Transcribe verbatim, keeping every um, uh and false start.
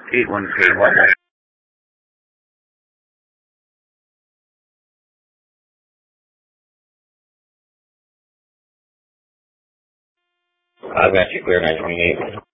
eight one three one. I've got you clear nine twenty-eight.